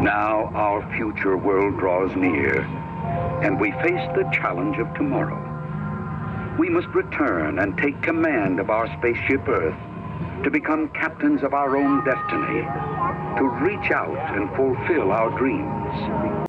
Now our future world draws near, and we face the challenge of tomorrow. We must return and take command of our spaceship Earth to become captains of our own destiny, to reach out and fulfill our dreams.